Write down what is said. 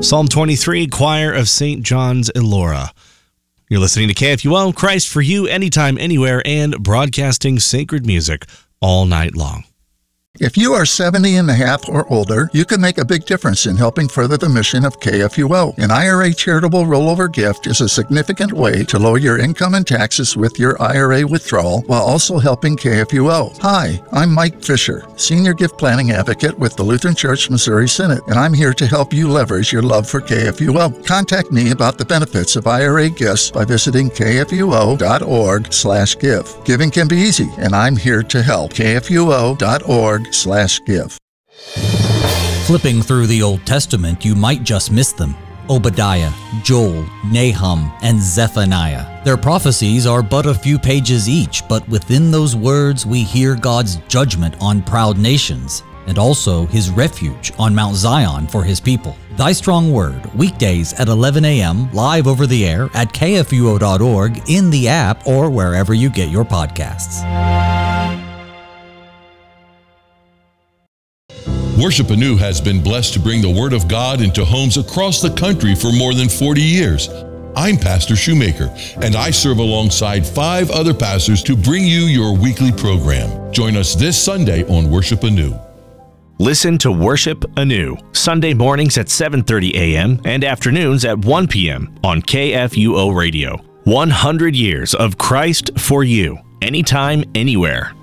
Psalm 23, Choir of St. John's, Elora. You're listening to KFUO, Christ for you, anytime, anywhere, and broadcasting sacred music all night long. If you are 70 and a half or older, you can make a big difference in helping further the mission of KFUO. An IRA charitable rollover gift is a significant way to lower your income and taxes with your IRA withdrawal while also helping KFUO. Hi, I'm Mike Fisher, Senior Gift Planning Advocate with the Lutheran Church Missouri Synod, and I'm here to help you leverage your love for KFUO. Contact me about the benefits of IRA gifts by visiting kfuo.org/give. Giving can be easy, and I'm here to help. kfuo.org/give. Flipping through the Old Testament, you might just miss them. Obadiah, Joel, Nahum, and Zephaniah. Their prophecies are but a few pages each, but within those words we hear God's judgment on proud nations, and also His refuge on Mount Zion for His people. Thy Strong Word, weekdays at 11 a.m., live over the air at kfuo.org, in the app, or wherever you get your podcasts. Worship Anew has been blessed to bring the Word of God into homes across the country for more than 40 years. I'm Pastor Shoemaker, and I serve alongside 5 other pastors to bring you your weekly program. Join us this Sunday on Worship Anew. Listen to Worship Anew, Sunday mornings at 7:30 a.m. and afternoons at 1 p.m. on KFUO Radio. 100 years of Christ for you, anytime, anywhere.